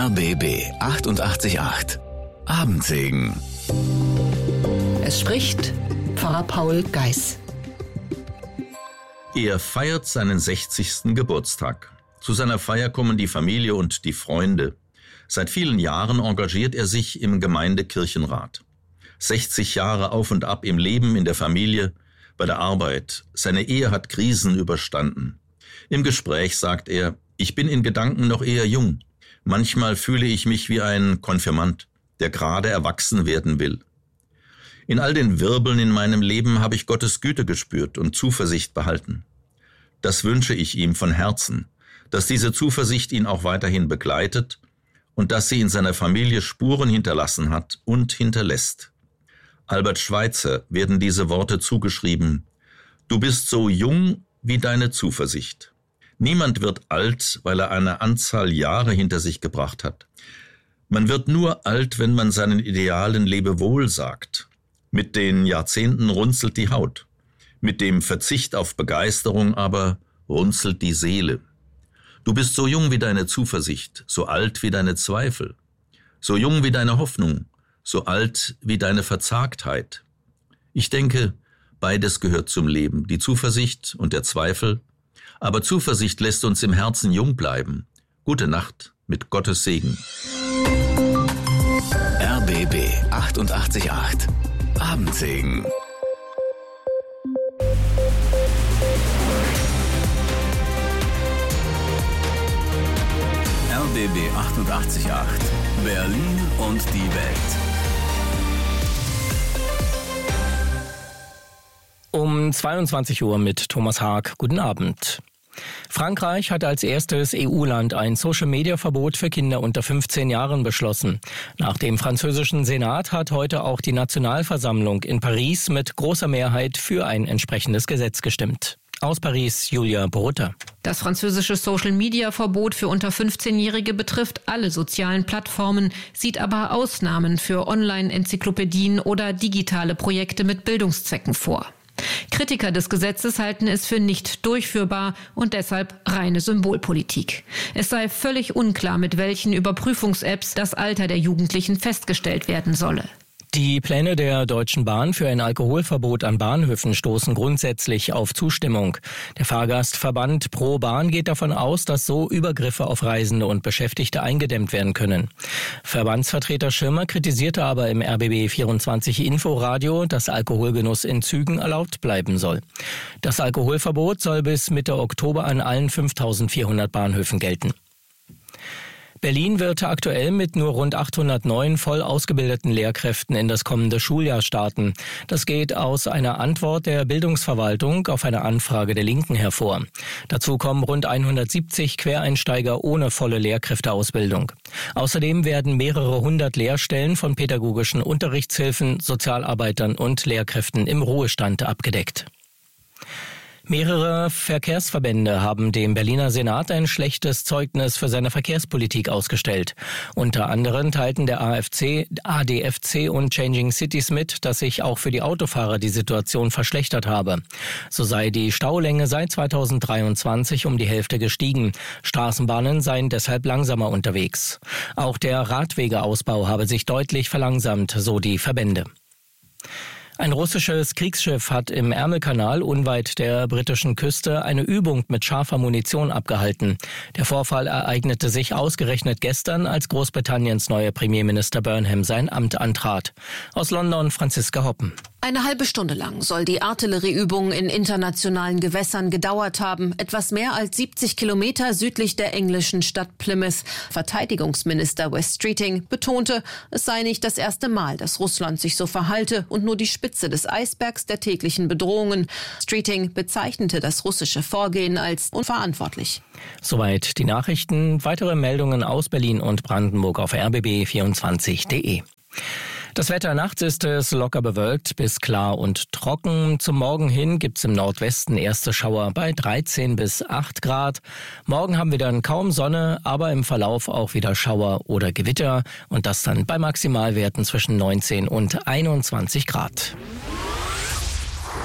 RBB 888 Abendsegen. Es spricht Pfarrer Paul Geis. Er feiert seinen 60. Geburtstag. Zu seiner Feier kommen die Familie und die Freunde. Seit vielen Jahren engagiert er sich im Gemeindekirchenrat. 60 Jahre auf und ab im Leben, in der Familie, bei der Arbeit. Seine Ehe hat Krisen überstanden. Im Gespräch sagt er: Ich bin in Gedanken noch eher jung. Manchmal fühle ich mich wie ein Konfirmand, der gerade erwachsen werden will. In all den Wirbeln in meinem Leben habe ich Gottes Güte gespürt und Zuversicht behalten. Das wünsche ich ihm von Herzen, dass diese Zuversicht ihn auch weiterhin begleitet und dass sie in seiner Familie Spuren hinterlassen hat und hinterlässt. Albert Schweitzer werden diese Worte zugeschrieben: Du bist so jung wie deine Zuversicht. Niemand wird alt, weil er eine Anzahl Jahre hinter sich gebracht hat. Man wird nur alt, wenn man seinen Idealen Lebewohl sagt. Mit den Jahrzehnten runzelt die Haut. Mit dem Verzicht auf Begeisterung aber runzelt die Seele. Du bist so jung wie deine Zuversicht, so alt wie deine Zweifel, so jung wie deine Hoffnung, so alt wie deine Verzagtheit. Ich denke, beides gehört zum Leben, die Zuversicht und der Zweifel. Aber Zuversicht lässt uns im Herzen jung bleiben. Gute Nacht mit Gottes Segen. RBB 888 Abendsegen. RBB 888 Berlin und die Welt. Um 22 Uhr mit Thomas Haag. Guten Abend. Frankreich hat als erstes EU-Land ein Social-Media-Verbot für Kinder unter 15 Jahren beschlossen. Nach dem französischen Senat hat heute auch die Nationalversammlung in Paris mit großer Mehrheit für ein entsprechendes Gesetz gestimmt. Aus Paris, Julia Brutter. Das französische Social-Media-Verbot für unter 15-Jährige betrifft alle sozialen Plattformen, sieht aber Ausnahmen für Online-Enzyklopädien oder digitale Projekte mit Bildungszwecken vor. Kritiker des Gesetzes halten es für nicht durchführbar und deshalb reine Symbolpolitik. Es sei völlig unklar, mit welchen Überprüfungs-Apps das Alter der Jugendlichen festgestellt werden solle. Die Pläne der Deutschen Bahn für ein Alkoholverbot an Bahnhöfen stoßen grundsätzlich auf Zustimmung. Der Fahrgastverband Pro Bahn geht davon aus, dass so Übergriffe auf Reisende und Beschäftigte eingedämmt werden können. Verbandsvertreter Schirmer kritisierte aber im RBB 24 Inforadio, dass Alkoholgenuss in Zügen erlaubt bleiben soll. Das Alkoholverbot soll bis Mitte Oktober an allen 5.400 Bahnhöfen gelten. Berlin wird aktuell mit nur rund 809 voll ausgebildeten Lehrkräften in das kommende Schuljahr starten. Das geht aus einer Antwort der Bildungsverwaltung auf eine Anfrage der Linken hervor. Dazu kommen rund 170 Quereinsteiger ohne volle Lehrkräfteausbildung. Außerdem werden mehrere hundert Lehrstellen von pädagogischen Unterrichtshilfen, Sozialarbeitern und Lehrkräften im Ruhestand abgedeckt. Mehrere Verkehrsverbände haben dem Berliner Senat ein schlechtes Zeugnis für seine Verkehrspolitik ausgestellt. Unter anderem teilten der AFC, ADFC und Changing Cities mit, dass sich auch für die Autofahrer die Situation verschlechtert habe. So sei die Staulänge seit 2023 um die Hälfte gestiegen. Straßenbahnen seien deshalb langsamer unterwegs. Auch der Radwegeausbau habe sich deutlich verlangsamt, so die Verbände. Ein russisches Kriegsschiff hat im Ärmelkanal unweit der britischen Küste eine Übung mit scharfer Munition abgehalten. Der Vorfall ereignete sich ausgerechnet gestern, als Großbritanniens neuer Premierminister Burnham sein Amt antrat. Aus London Franziska Hoppen. Eine halbe Stunde lang soll die Artillerieübung in internationalen Gewässern gedauert haben, etwas mehr als 70 Kilometer südlich der englischen Stadt Plymouth. Verteidigungsminister Wes Streeting betonte, es sei nicht das erste Mal, dass Russland sich so verhalte und nur die Spitze des Eisbergs der täglichen Bedrohungen. Streeting bezeichnete das russische Vorgehen als unverantwortlich. Soweit die Nachrichten. Weitere Meldungen aus Berlin und Brandenburg auf rbb24.de. Das Wetter: nachts ist es locker bewölkt bis klar und trocken. Zum Morgen hin gibt's im Nordwesten erste Schauer bei 13 bis 8 Grad. Morgen haben wir dann kaum Sonne, aber im Verlauf auch wieder Schauer oder Gewitter. Und das dann bei Maximalwerten zwischen 19 und 21 Grad.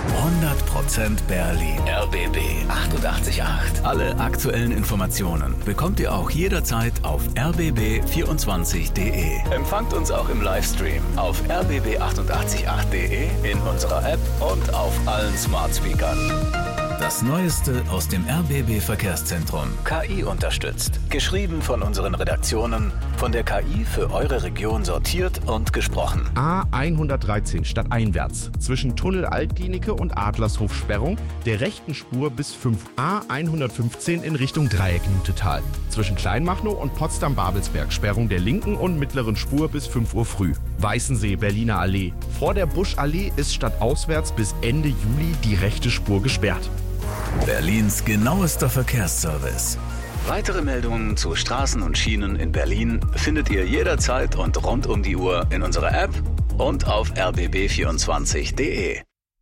100% Berlin. RBB 888. Alle aktuellen Informationen bekommt ihr auch jederzeit auf rbb24.de. Empfangt uns auch im Livestream auf rbb888.de, in unserer App und auf allen Smart Speakern. Das Neueste aus dem RBB-Verkehrszentrum. KI unterstützt. Geschrieben von unseren Redaktionen, von der KI für eure Region sortiert und gesprochen. A113 stadteinwärts zwischen Tunnel Altklinike und Adlershof Sperrung der rechten Spur bis 5. A115 in Richtung Dreieck Nutetal. Zwischen Kleinmachnow und Potsdam-Babelsberg Sperrung der linken und mittleren Spur bis 5 Uhr früh. Weißensee Berliner Allee. Vor der Buschallee ist stadtauswärts bis Ende Juli die rechte Spur gesperrt. Berlins genauester Verkehrsservice. Weitere Meldungen zu Straßen und Schienen in Berlin findet ihr jederzeit und rund um die Uhr in unserer App und auf rbb24.de.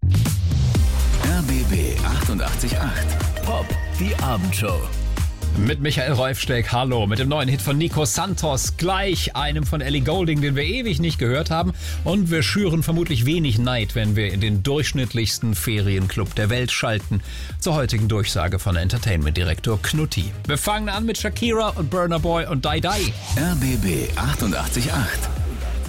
RBB 888 Pop, die Abendshow. Mit Michael Reufsteck, hallo, mit dem neuen Hit von Nico Santos, gleich einem von Ellie Goulding, den wir ewig nicht gehört haben. Und wir schüren vermutlich wenig Neid, wenn wir in den durchschnittlichsten Ferienclub der Welt schalten. Zur heutigen Durchsage von Entertainment-Direktor Knutti. Wir fangen an mit Shakira und Burna Boy und Die Die. RBB 888